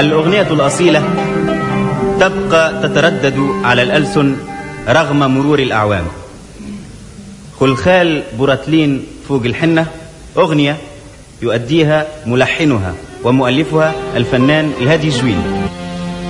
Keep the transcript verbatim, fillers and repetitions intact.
الأغنية الأصيلة تبقى تتردد على الألسن رغم مرور الأعوام. خلخال بوراتلين فوق الحنة أغنية يؤديها ملحنها ومؤلفها الفنان الهادي جويل.